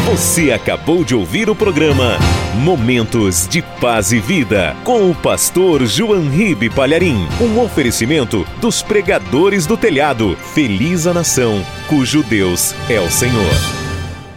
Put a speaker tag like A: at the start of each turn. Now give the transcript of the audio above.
A: Você acabou de ouvir o programa Momentos de Paz e Vida, com o pastor João Ribe Palharim. Um oferecimento dos pregadores do telhado. Feliz a nação, cujo Deus é o Senhor.